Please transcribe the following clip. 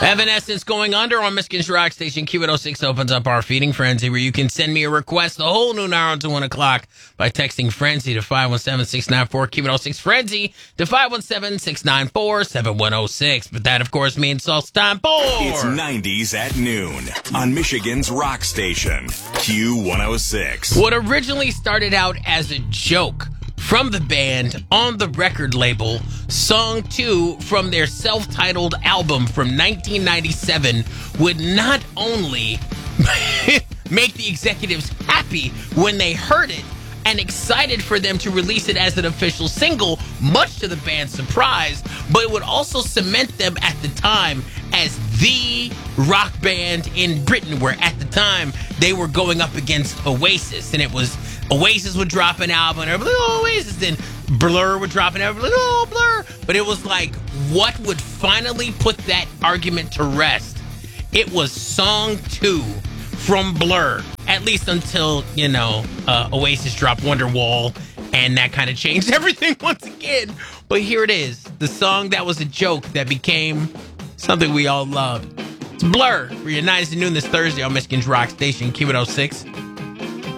Evanescence going under on Michigan's rock station. Q106 opens up our feeding frenzy where you can send me a request the whole noon hour until 1 o'clock by texting Frenzy to 517-694 Q106 Frenzy to 517-694-7106. But that, of course, means Salt's time for... It's 90s at noon on Michigan's rock station, Q106. What originally started out as a joke from the band on the record label, Song 2 from their self-titled album from 1997 would not only make the executives happy when they heard it and excited for them to release it as an official single, much to the band's surprise, but it would also cement them at the time as the rock band in Britain, where at the time they were going up against Oasis, and it was Oasis would drop an album, and everybody, oh, Oasis, then Blur would drop an album, like, oh, Blur. But it was like, what would finally put that argument to rest? It was Song 2 from Blur, at least until, Oasis dropped Wonderwall, and that kind of changed everything once again. But here it is, the song that was a joke that became something we all loved. It's Blur. We're United at noon this Thursday on Michigan's rock station, Q106.